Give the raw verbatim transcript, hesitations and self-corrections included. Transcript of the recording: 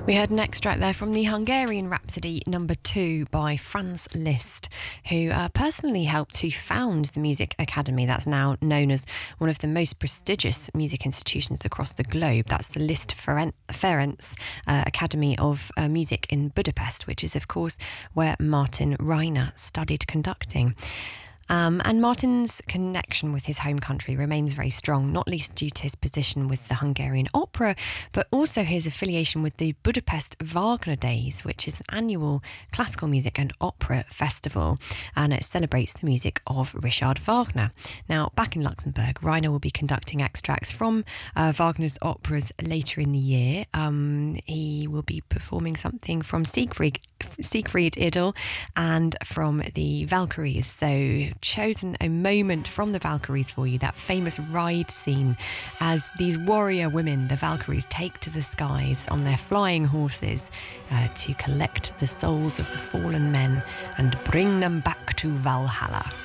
We heard an extract there from the Hungarian Rhapsody number two by Franz Liszt, who uh, personally helped to found the Music Academy that's now known as one of the most prestigious music institutions across the globe. That's the Liszt Ferenc, Ferenc uh, Academy of uh, Music in Budapest, which is, of course, where Martin Reiner studied conducting. Um, and Martin's connection with his home country remains very strong, not least due to his position with the Hungarian Opera, but also his affiliation with the Budapest Wagner Days, which is an annual classical music and opera festival, and it celebrates the music of Richard Wagner. Now, back in Luxembourg, Reiner will be conducting extracts from uh, Wagner's operas later in the year. Um, he will be performing something from Siegfried, Siegfried Idyll and from the Valkyries. So, chosen a moment from the Valkyries for you, that famous ride scene as these warrior women, the Valkyries, take to the skies on their flying horses uh, to collect the souls of the fallen men and bring them back to Valhalla.